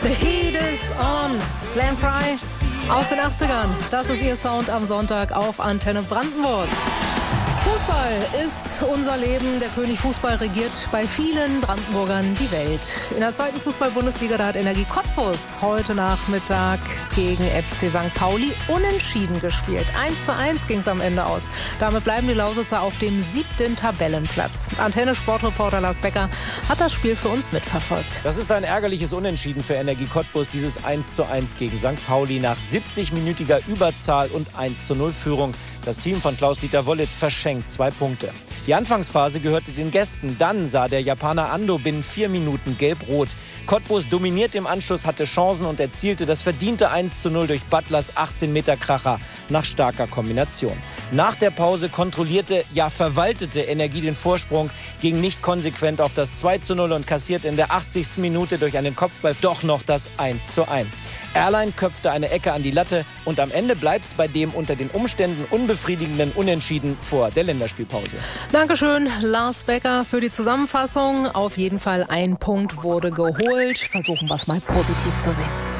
The Heat is on. Glenn Frey aus den 80ern. Das ist ihr Sound am Sonntag auf Antenne Brandenburg. Fußball ist unser Leben. Der König Fußball regiert bei vielen Brandenburgern die Welt. In der zweiten Fußball-Bundesliga, da hat Energie Cottbus heute Nachmittag gegen FC St. Pauli unentschieden gespielt. 1:1 ging es am Ende aus. Damit bleiben die Lausitzer auf dem 7. Tabellenplatz. Antenne-Sportreporter Lars Becker hat das Spiel für uns mitverfolgt. Das ist ein ärgerliches Unentschieden für Energie Cottbus. Dieses 1:1 gegen St. Pauli nach 70-minütiger Überzahl und 1:0 Führung. Das Team von Klaus-Dieter Wollitz verschenkt 2 Punkte. Die Anfangsphase gehörte den Gästen. Dann sah der Japaner Ando binnen 4 Minuten gelb-rot. Cottbus dominierte im Anschluss, hatte Chancen und erzielte das verdiente 1:0 durch Butlers 18-Meter-Kracher nach starker Kombination. Nach der Pause kontrollierte, ja verwaltete Energie den Vorsprung, ging nicht konsequent auf das 2:0 und kassierte in der 80. Minute durch einen Kopfball doch noch das 1:1. Erlein köpfte eine Ecke an die Latte und am Ende bleibt es bei dem unter den Umständen unbefriedigenden Unentschieden vor der Länderspielpause. Dankeschön, Lars Becker, für die Zusammenfassung. Auf jeden Fall ein Punkt wurde geholt. Versuchen wir es mal positiv zu sehen.